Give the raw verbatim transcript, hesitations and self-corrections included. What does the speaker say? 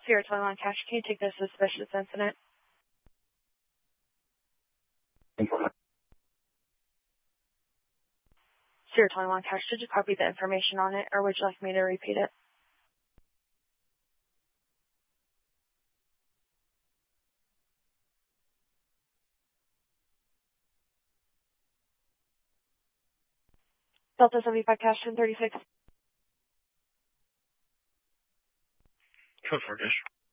Sierra twenty-one Cash, can you take this suspicious incident? Sierra twenty-one Cash, did you copy the information on it, or would you like me to repeat it? Delta seventy-five Cash, ten thirty-six. Code four, Cash.